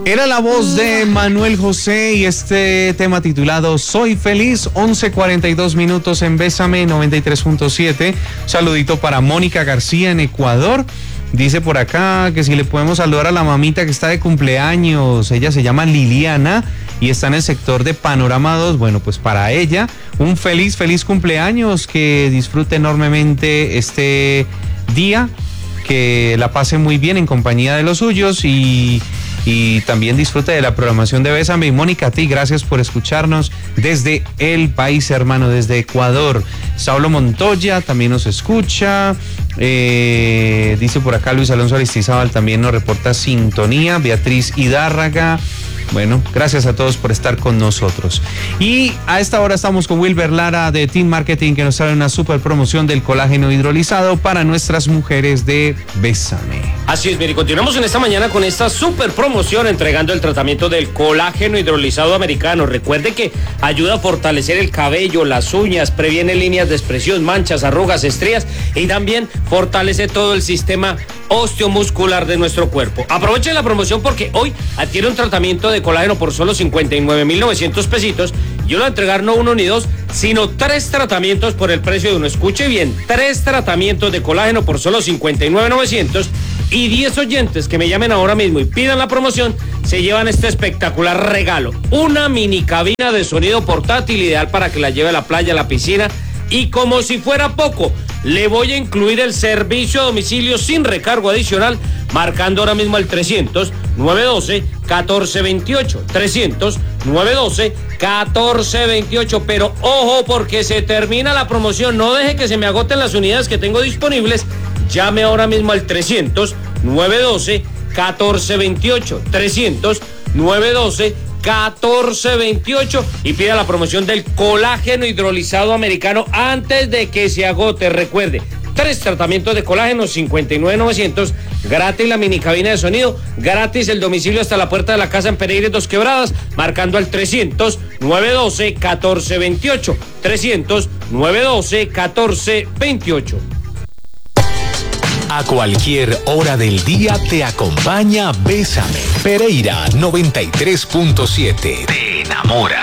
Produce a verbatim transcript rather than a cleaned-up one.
Era la voz de Manuel José y este tema titulado Soy Feliz, once cuarenta y dos minutos en Bésame noventa y tres punto siete. Un saludito para Mónica García en Ecuador. Dice por acá que si le podemos saludar a la mamita que está de cumpleaños. Ella se llama Liliana y está en el sector de Panorama dos. Bueno, pues para ella un feliz, feliz cumpleaños, que disfrute enormemente este día, que la pase muy bien en compañía de los suyos y... y también disfrute de la programación de Bésame. Y Mónica, a ti, gracias por escucharnos desde el país hermano, desde Ecuador. Saulo Montoya también nos escucha. Eh, dice por acá Luis Alonso Aristizábal, también nos reporta sintonía. Beatriz Hidárraga. Bueno, gracias a todos por estar con nosotros. Y a esta hora estamos con Wilber Lara de Team Marketing, que nos trae una super promoción del colágeno hidrolizado para nuestras mujeres de Bésame. Así es, mire, continuamos en esta mañana con esta super promoción entregando el tratamiento del colágeno hidrolizado americano. Recuerde que ayuda a fortalecer el cabello, las uñas, previene líneas de expresión, manchas, arrugas, estrías y también fortalece todo el sistema osteomuscular de nuestro cuerpo. Aprovechen la promoción porque hoy adquiere un tratamiento de colágeno por solo cincuenta y nueve mil novecientos pesitos. Yo lo voy a entregar no uno ni dos, sino tres tratamientos por el precio de uno. Escuche bien, tres tratamientos de colágeno por solo cincuenta y nueve mil novecientos, y diez oyentes que me llamen ahora mismo y pidan la promoción se llevan este espectacular regalo. Una mini cabina de sonido portátil ideal para que la lleve a la playa, a la piscina, y como si fuera poco, le voy a incluir el servicio a domicilio sin recargo adicional, marcando ahora mismo el trescientos, nueve doce, catorce veintiocho, trescientos, nueve doce, catorce veintiocho, pero ojo porque se termina la promoción, no deje que se me agoten las unidades que tengo disponibles, llame ahora mismo al trescientos, nueve doce, catorce veintiocho, trescientos, nueve doce, catorce veintiocho y pida la promoción del colágeno hidrolizado americano antes de que se agote. Recuerde, tres tratamientos de colágeno, cincuenta y nueve mil novecientos, gratis la mini cabina de sonido, gratis el domicilio hasta la puerta de la casa en Pereira Dos Quebradas, marcando al trescientos, nueve doce, catorce veintiocho, trescientos, nueve doce, catorce veintiocho. A cualquier hora del día te acompaña Bésame. Pereira noventa y tres punto siete. Te enamora.